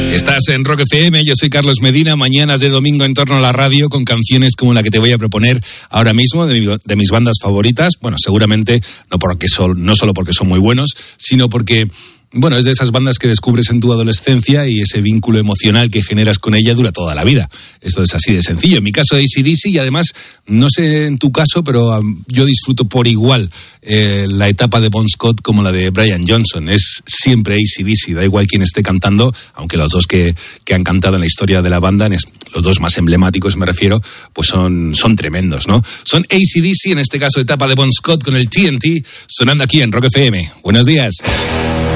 Estás en Rock FM, yo soy Carlos Medina, mañanas de domingo en torno a la radio con canciones como la que te voy a proponer ahora mismo de mis bandas favoritas. Bueno, seguramente no solo porque son muy buenos, sino porque... Bueno, es de esas bandas que descubres en tu adolescencia y ese vínculo emocional que generas con ella dura toda la vida. Esto es así de sencillo. En mi caso, AC/DC, y además, no sé en tu caso, pero yo disfruto por igual la etapa de Bon Scott como la de Brian Johnson. Es siempre AC/DC, da igual quién esté cantando, aunque los dos que han cantado en la historia de la banda, los dos más emblemáticos me refiero, pues son tremendos, ¿no? Son AC/DC, en este caso etapa de Bon Scott con el TNT, sonando aquí en Rock FM. Buenos días.